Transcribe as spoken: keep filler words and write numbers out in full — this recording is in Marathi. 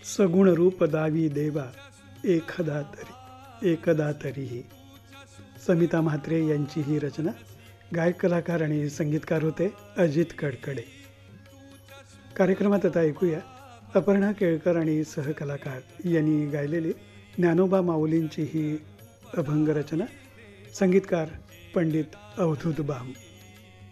सगुण रूप दावी देवा एकदा तरी एकदा तरीही. समिता म्हात्रे यांची ही रचना. गायक कलाकार आणि संगीतकार होते अजित कडकडे. कार्यक्रमात आता ऐकूया अपर्णा केळकर आणि सहकलाकार यांनी गायलेली ज्ञानोबा माऊलींची ही अभंग रचना. संगीतकार पंडित अवधूत बाम.